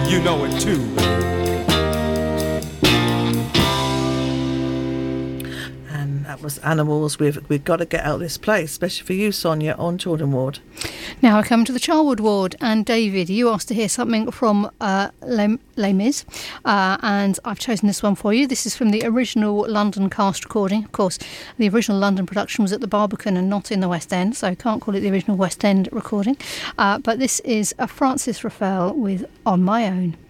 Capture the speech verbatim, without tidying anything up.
you know it too, baby. That was Animals with We've Got to Get Out of This Place, especially for you, Sonia, on Jordan Ward. Now I come to the Charwood Ward, and David, you asked to hear something from uh, Les, Les Mis, uh, and I've chosen this one for you. This is from the original London cast recording. Of course, the original London production was at the Barbican and not in the West End, so I can't call it the original West End recording. Uh, but this is a Francis Raphael with On My Own.